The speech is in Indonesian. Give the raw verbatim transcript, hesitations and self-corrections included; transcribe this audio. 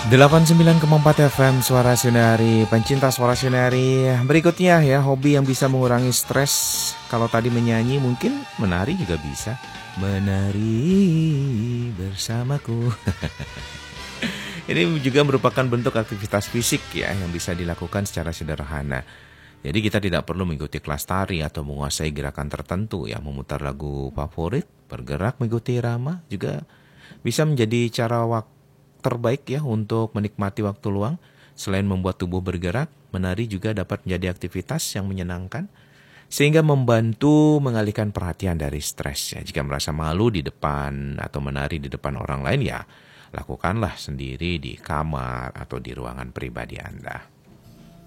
delapan puluh sembilan koma empat F M Suara Sinari, pencinta Suara Sinari. Berikutnya ya, hobi yang bisa mengurangi stres. Kalau tadi menyanyi, mungkin menari juga bisa. Menari bersamaku. Ini juga merupakan bentuk aktivitas fisik ya, yang bisa dilakukan secara sederhana. Jadi kita tidak perlu mengikuti kelas tari atau menguasai gerakan tertentu ya. Memutar lagu favorit, bergerak mengikuti irama juga bisa menjadi cara waktu terbaik ya untuk menikmati waktu luang. Selain membuat tubuh bergerak, menari juga dapat menjadi aktivitas yang menyenangkan sehingga membantu mengalihkan perhatian dari stres ya. Jika merasa malu di depan atau menari di depan orang lain ya, lakukanlah sendiri di kamar atau di ruangan pribadi Anda.